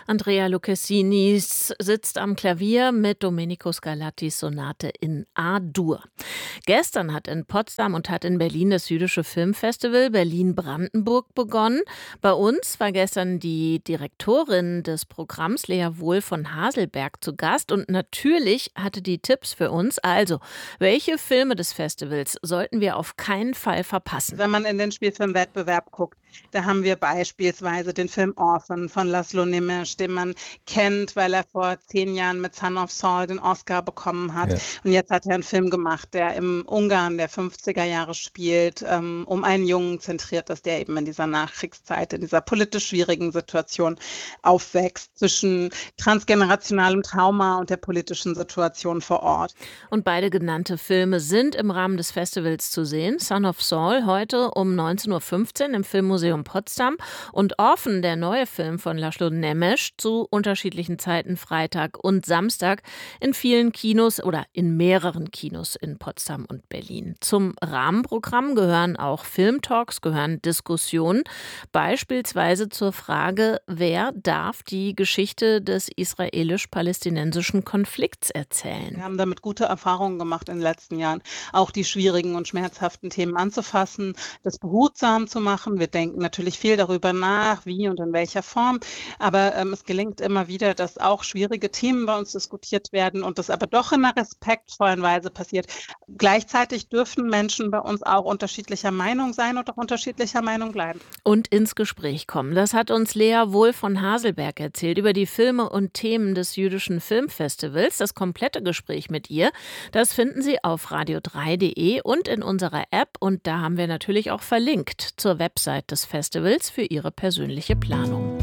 Andrea Lucchesini sitzt am Klavier mit Domenico Scarlattis Sonate in A-Dur. Gestern hat in Potsdam und hat in Berlin das Jüdische Filmfestival Berlin-Brandenburg begonnen. Bei uns war gestern die Direktorin des Programms, Lea Wohl von Haselberg, zu Gast und natürlich hatte die Tipps für uns. Also, welche Filme des Festivals sollten wir auf keinen Fall verpassen? Wenn man in den Spielfilmwettbewerb guckt, da haben wir beispielsweise den Film Orphan von Laszlo Nemes, den man kennt, weil er vor 10 Jahren mit Son of Saul den Oscar bekommen hat. Ja. Und jetzt hat er einen Film gemacht, der im Ungarn der 50er Jahre spielt, um einen Jungen zentriert ist, der eben in dieser Nachkriegszeit, in dieser politisch schwierigen Situation aufwächst, zwischen transgenerationalem Trauma und der politischen Situation vor Ort. Und beide genannte Filme sind im Rahmen des Festivals zu sehen. Son of Saul heute um 19:15 Uhr im Filmmuseum Potsdam und Orphan, der neue Film von Laszlo Nemes, zu unterschiedlichen Zeiten Freitag und Samstag in vielen Kinos oder in mehreren Kinos in Potsdam und Berlin. Zum Rahmenprogramm gehören auch Filmtalks, gehören Diskussionen, beispielsweise zur Frage, wer darf die Geschichte des israelisch-palästinensischen Konflikts erzählen. Wir haben damit gute Erfahrungen gemacht in den letzten Jahren, auch die schwierigen und schmerzhaften Themen anzufassen, das behutsam zu machen. Wir denken natürlich viel darüber nach, wie und in welcher Form, aber es gelingt immer wieder, dass auch schwierige Themen bei uns diskutiert werden und das aber doch in einer respektvollen Weise passiert. Gleichzeitig dürfen Menschen bei uns auch unterschiedlicher Meinung sein und auch unterschiedlicher Meinung bleiben. Und ins Gespräch kommen. Das hat uns Lea Wohl von Haselberg erzählt über die Filme und Themen des Jüdischen Filmfestivals. Das komplette Gespräch mit ihr, das finden Sie auf radio3.de und in unserer App. Und da haben wir natürlich auch verlinkt zur Website des Festivals für Ihre persönliche Planung.